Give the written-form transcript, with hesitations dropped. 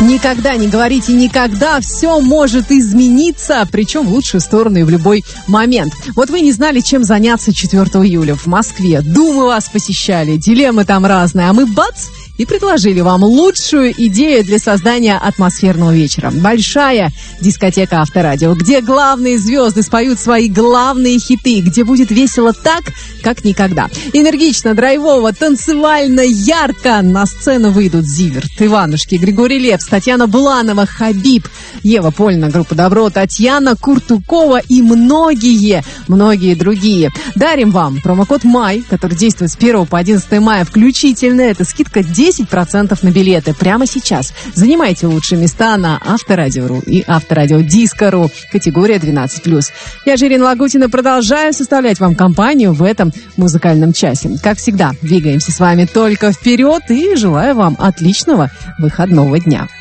Никогда не говорите никогда, все может измениться, причем в лучшую сторону и в любой момент. Вот вы не знали, чем заняться 4 июля в Москве. Думы вас посещали, дилеммы там разные, а мы бац! И предложили вам лучшую идею для создания атмосферного вечера. Большая дискотека Авторадио, где главные звезды споют свои главные хиты, где будет весело так, как никогда. Энергично, драйвово, танцевально, ярко на сцену выйдут Зиверт, Иванушки, Григорий Лепс, Татьяна Буланова, Хабиб, Ева Польна, группа «Добро», Татьяна Куртукова и многие другие. Дарим вам промокод МАЙ, который действует с 1 по 11 мая включительно. Это скидка 10% на билеты прямо сейчас. Занимайте лучшие места на Авторадио.ру и Авторадио.Диско.ру, категория 12+. Я же, Ирина Лагутина, продолжаю составлять вам компанию в этом музыкальном часе. Как всегда, двигаемся с вами только вперед и желаю вам отличного выходного дня.